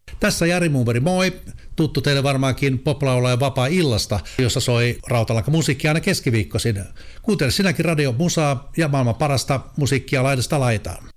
Tässä Jari Muumeri, moi! Tuttu teille varmaankin poplaulaja Vapaa-illasta, jossa soi rautalankamusiikkia aina keskiviikkoisin. Kuuntele sinäkin Radio Musaa ja maailman parasta musiikkia laidasta laitaan.